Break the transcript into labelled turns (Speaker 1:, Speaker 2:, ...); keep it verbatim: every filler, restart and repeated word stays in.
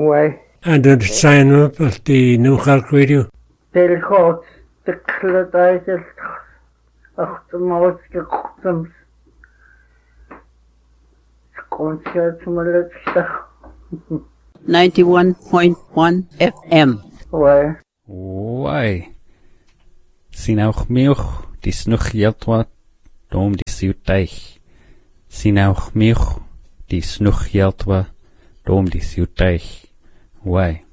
Speaker 1: Why?
Speaker 2: And did sign up at the New Cork Radio?
Speaker 1: They'll call the Clydaises of the most customs.
Speaker 3: ninety-one point one F M.
Speaker 1: Why?
Speaker 4: Why? Sinauch milch, die snuch jeltwa, dom die siuteich. Sinauch milch, die snuch jeltwa, dom die siuteich. Why?